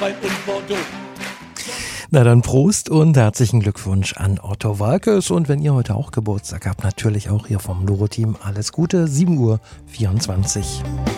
Rhein und Bordeaux. Na dann Prost und herzlichen Glückwunsch an Otto Walkes. Und wenn ihr heute auch Geburtstag habt, natürlich auch hier vom Loro-Team alles Gute, 7:24 Uhr.